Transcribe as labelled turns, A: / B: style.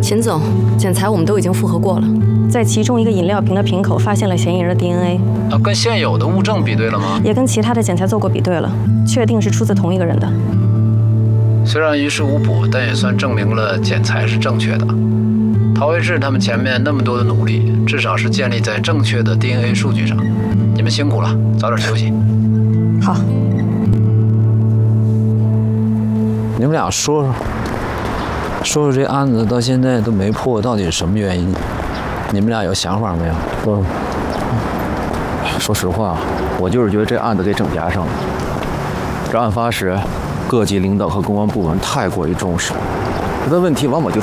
A: 秦总，检材我们都已经复核过了，在其中一个饮料瓶的瓶口发现了嫌疑人的 DNA。
B: 跟现有的物证比对了吗？
A: 也跟其他的检材做过比对了，确定是出自同一个人的。
B: 虽然于事无补，但也算证明了检材是正确的。陶维志他们前面那么多的努力，至少是建立在正确的 DNA 数据上。你们辛苦了，早点休息。
A: 好。
C: 你们俩说说这案子到现在都没破，到底是什么原因？你们俩有想法没有？
D: 说实话，我就是觉得这案子给整夹上了。这案发时，各级领导和公安部门太过于重视，这问题往往就